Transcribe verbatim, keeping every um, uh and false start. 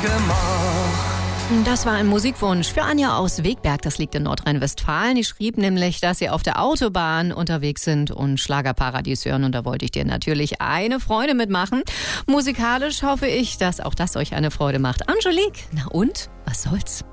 gemacht. Das war ein Musikwunsch für Anja aus Wegberg, das liegt in Nordrhein-Westfalen. Die schrieb nämlich, dass sie auf der Autobahn unterwegs sind und Schlagerparadies hören. Und da wollte ich dir natürlich eine Freude mitmachen. Musikalisch hoffe ich, dass auch das euch eine Freude macht. Angelique, na und? Was soll's?